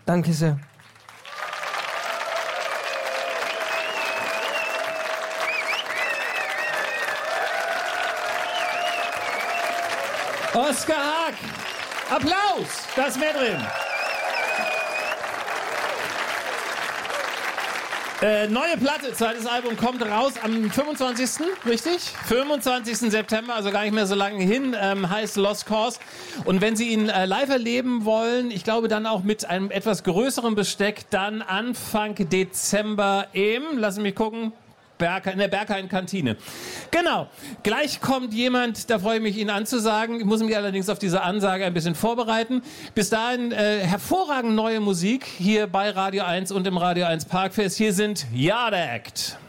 Danke sehr. Oskar Hack. Applaus. Da ist mehr drin. Neue Platte, zweites Album kommt raus am 25. Richtig? 25. September, also gar nicht mehr so lange hin, heißt Lost Cause. Und wenn Sie ihn live erleben wollen, ich glaube dann auch mit einem etwas größeren Besteck, dann Anfang Dezember lassen Sie mich gucken, in der Berghain-Kantine. Genau. Gleich kommt jemand, da freue ich mich, Ihnen anzusagen. Ich muss mich allerdings auf diese Ansage ein bisschen vorbereiten. Bis dahin hervorragend neue Musik hier bei Radio 1 und im Radio 1 Parkfest. Hier sind Yard Act.